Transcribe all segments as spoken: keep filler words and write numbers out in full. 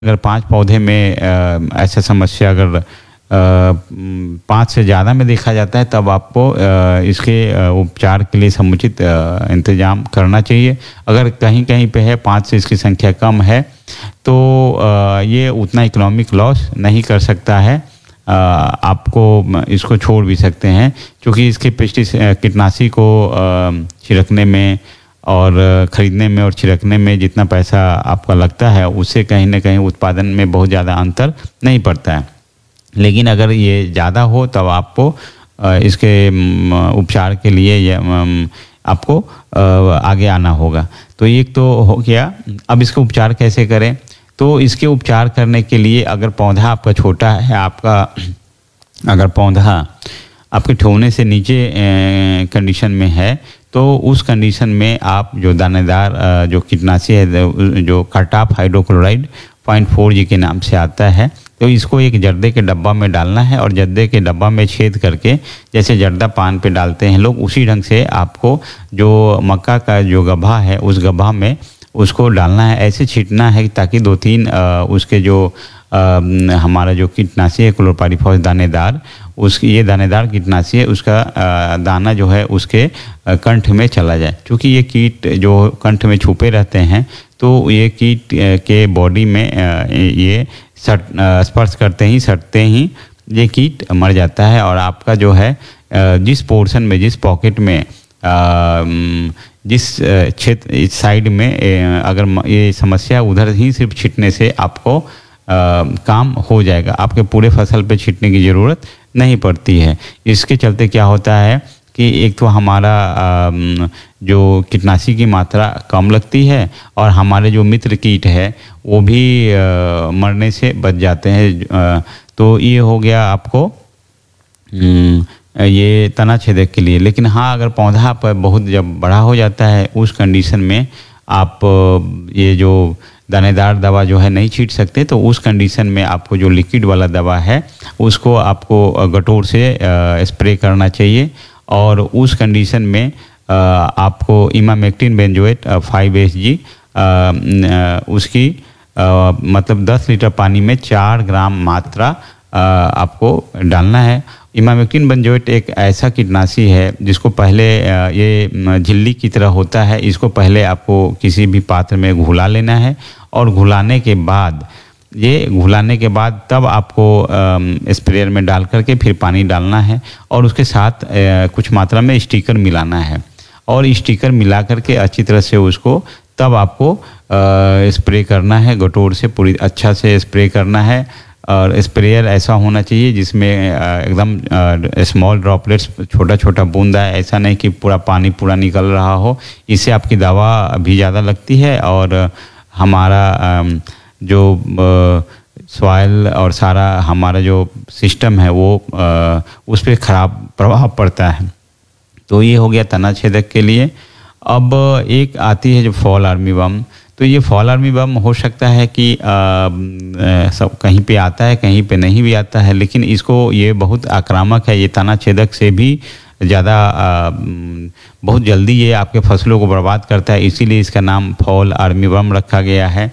अगर पाँच पौधे में अ, ऐसा समस्या अगर अ, पाँच से ज़्यादा में देखा जाता है, तब आपको अ, इसके अ, उपचार के लिए समुचित अ, इंतज़ाम करना चाहिए। अगर कहीं-कहीं पे है पाँच से इसकी संख्या कम है, तो अ, ये उतना इकोनॉमिक लॉस नहीं कर सकता है। अ, आपको म इसको छोड़ भी सकते हैं, क्योंकि इसके पेस्टिस अ, कीटनाशी को अ, छिड़कने में और ख़रीदने में और छिड़कने में जितना पैसा आपका लगता है, उससे कहीं न कहीं उत्पादन में बहुत ज़्यादा अंतर नहीं पड़ता है। लेकिन अगर ये ज़्यादा हो, तब आपको अ, इसके म उपचार के लिए या म आपको अ, आगे आना होगा। तो एक तो हो गया। अब इसका उपचार कैसे करें? तो इसके उपचार करने के लिए अगर पौधा आपका छोटा है, आपका अगर पौधा आपके ठोने से नीचे अ, कंडीशन में है, तो उस कंडीशन में आप जो दानेदार अ, जो कीटनाशी है, द जो कार्टाप हाइड्रोक्लोराइड पॉइंट फोर जी के नाम से आता है, तो इसको एक जर्दे के डब्बा में डालना है और जर्दे के डब्बा में छेद करके, जैसे जर्दा पान पे डालते हैं लोग, उसी ढंग से आपको जो मक्का का जो गड्ढा है, उस गड्ढा में उसको डालना है। ऐसे छींटना है ताकि दो तीन अ, उसके जो अ, हमारा जो कीटनाशी है क्लोरोपाइरीफॉस दानेदार, उसकी ये दानेदार कीटनाशी है, उसका अ, दाना जो है उसके अ, कंठ में चला जाए। क्योंकि ये कीट जो कंठ में छुपे रहते हैं, तो ये कीट अ, के बॉडी में अ, ये सट अ, स्पर्श करते ही सटते ही ये कीट मर जाता है और आपका जो है अ, जिस पोर्शन में, जिस पॉकेट में अ, उम, जिस अ, क्षेत्र इस साइड में अ, अगर म ये समस्या उधर ही सिर्फ छींटने से आपको अ, काम हो जाएगा। आपके पूरे फसल पे छींटने की ज़रूरत नहीं पड़ती है। इसके चलते क्या होता है कि एक तो हमारा अम, जो कीटनाशी की मात्रा कम लगती है और हमारे जो मित्र कीट है, वो भी अ, मरने से बच जाते हैं। अ, तो ये हो गया आपको उम, ये तना छेदक के लिए। लेकिन हाँ, अगर पौधा आपका बहुत जब बड़ा हो जाता है, उस कंडीशन में आप ये जो दानेदार दवा जो है नहीं छींट सकते, तो उस कंडीशन में आपको जो लिक्विड वाला दवा है, उसको आपको गटोर से अ, स्प्रे करना चाहिए। और उस कंडीशन में अ, आपको इमामेक्टिन बेंजोएट अ, फाइव एस जी अ, न उसकी अ, मतलब दस लीटर पानी में चार ग्राम मात्रा अ, आपको डालना है। इमामेक्टिन बेंजोएट एक ऐसा कीटनाशी है जिसको पहले अ, ये म झिल्ली की तरह होता है। इसको पहले आपको किसी भी पात्र में घुला लेना है और घुलाने के बाद ये घुलाने के बाद तब आपको अम, स्प्रेयर में डाल कर के फिर पानी डालना है और उसके साथ अ, कुछ मात्रा में स्टिकर मिलाना है और स्टिकर मिला कर के अच्छी तरह से उसको तब आपको अ, स्प्रे करना है। गटोर से पूरी अच्छा से स्प्रे करना है और स्प्रेयर ऐसा होना चाहिए जिसमें अ, एकदम अ, स्मॉल ड्रॉपलेट्स, छोटा-छोटा बूंदा है, ऐसा नहीं कि पूरा पानी पूरा निकल रहा हो। इससे आपकी दवा भी ज़्यादा लगती है और हमारा अम, जो अ, सॉइल और सारा हमारा जो सिस्टम है, वो अ, उस पे खराब प्रभाव पड़ता है। तो ये हो गया तना छेदक के लिए। अब एक आती है जो फॉल आर्मीवर्म। तो ये फॉल आर्मीवर्म हो सकता है कि अ, अ, सब कहीं पे आता है, कहीं पे नहीं भी आता है, लेकिन इसको ये बहुत आक्रामक है। ये तना छेदक से भी ज़्यादा अ, बहुत जल्दी ये आपके फसलों को बर्बाद करता है, इसीलिए इसका नाम फॉल आर्मीवर्म रखा गया है।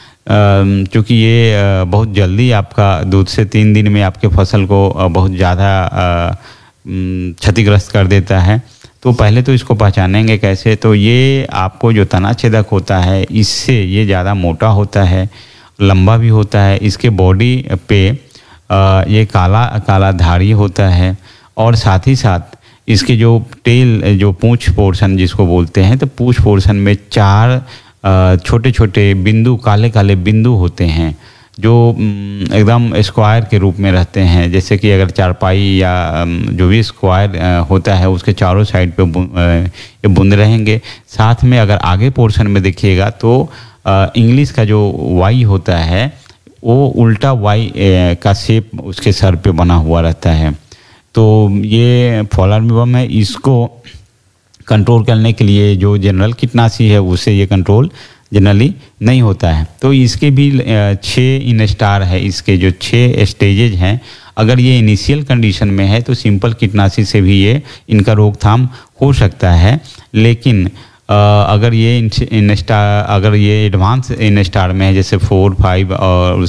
क्योंकि ये अ, बहुत जल्दी आपका दो से तीन दिन में आपके फसल को अ, बहुत ज़्यादा अ, उम, क्षतिग्रस्त कर देता है। तो पहले तो इसको पहचानेंगे कैसे? तो ये आपको जो तना छेदक होता है, इससे ये ज़्यादा मोटा होता है, लंबा भी होता है। इसके बॉडी पे अ, ये काला काला धारी होता है और साथ ही साथ इसके जो टेल, जो पूँछ पोर्शन जिसको बोलते हैं, तो पूँछ पोर्शन में चार अ, छोटे-छोटे बिंदु, काले-काले बिंदु होते हैं, जो उम, एकदम स्क्वायर के रूप में रहते हैं। जैसे कि अगर चारपाई या अम, जो भी स्क्वायर अ, होता है, उसके चारों साइड पे बु अ, ये बूँद रहेंगे। साथ में अगर आगे पोर्शन में देखिएगा तो अ, इंग्लिश का जो वाई होता है, वो उल्टा वाई अ, का शेप उसके सर पे बना हुआ रहता है। तो ये फॉल आर्मीवर्म है। इसको कंट्रोल करने के लिए जो जनरल कीटनाशी है, उससे ये कंट्रोल जनरली नहीं होता है। तो इसके भी अ, छः इन स्टार है, इसके जो छः स्टेजेज हैं। अगर ये इनिशियल कंडीशन में है, तो सिंपल कीटनाशी से भी ये इनका रोकथाम हो सकता है। लेकिन अगर ये इन स्टार अगर ये एडवांस इन स्टार में है जैसे फोर फाइव और